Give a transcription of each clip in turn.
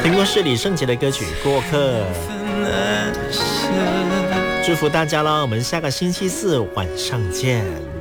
听过是李圣杰的歌曲《过客》，祝福大家了，我们下个星期四晚上见。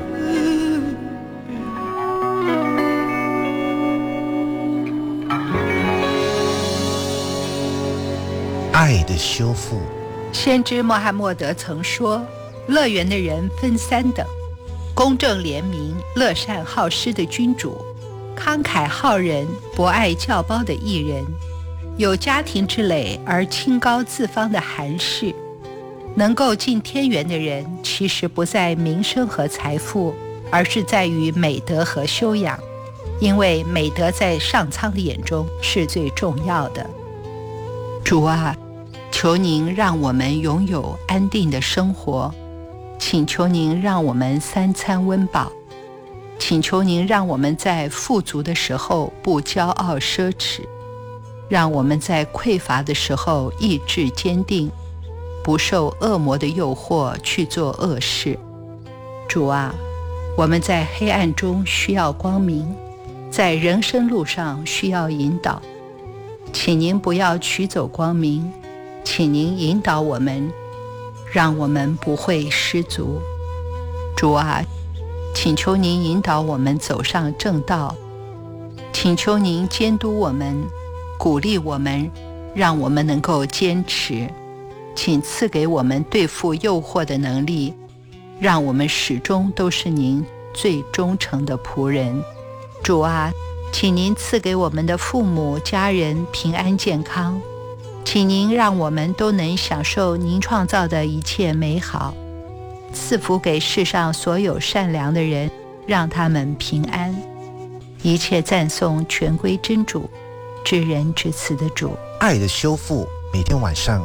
爱的修复。 先知穆罕默德曾说，乐园的人分3等：公正廉明、乐善好施的君主，慷慨好人、博爱教胞的义人，有家庭之累而清高自芳的寒士。能够进天园的人，其实不在名声和财富，而是在于美德和修养，因为美德在上苍的眼中是最重要的。主啊，求您让我们拥有安定的生活，请求您让我们3餐温饱，请求您让我们在富足的时候不骄傲奢侈，让我们在匮乏的时候意志坚定，不受恶魔的诱惑去做恶事。主啊，我们在黑暗中需要光明，在人生路上需要引导，请您不要取走光明，请您引导我们，让我们不会失足。主啊，请求您引导我们走上正道，请求您监督我们，鼓励我们，让我们能够坚持。请赐给我们对付诱惑的能力，让我们始终都是您最忠诚的仆人。主啊，请您赐给我们的父母家人平安健康，请您让我们都能享受您创造的一切美好，赐福给世上所有善良的人，让他们平安。一切赞颂全归真主，至仁至慈的主。 爱的修复，每天晚上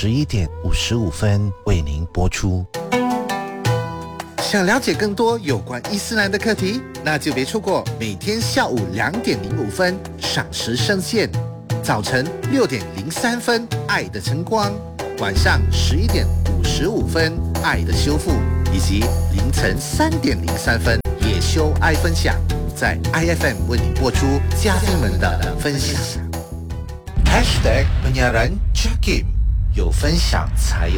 11:55为您播出。想了解更多有关伊斯兰的课题，那就别错过每天下午2:05赏时圣线，早晨6:03爱的晨光，晚上11:55爱的修复，以及凌晨3:03野修爱分享，在 IFM 为你播出嘉宾们的分享。#penyiaran Jakim， 有分享才有